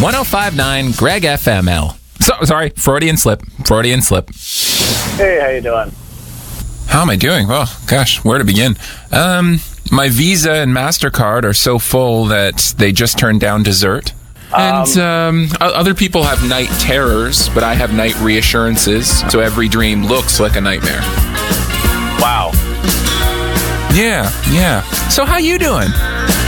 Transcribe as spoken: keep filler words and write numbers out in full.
one oh five point nine Greg F M L. So, sorry, Freudian slip. Freudian slip. Hey, how you doing? How am I doing? Well, gosh, where to begin? Um, my Visa and MasterCard are so full that they just turned down dessert. And um, other people have night terrors, but I have night reassurances, so every dream looks like a nightmare. Wow. Yeah, yeah. So how you doing?